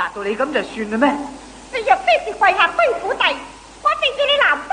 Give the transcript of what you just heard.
嫁到你咁就算啦咩？ 你若非是跪下對虎弟，我定叫你男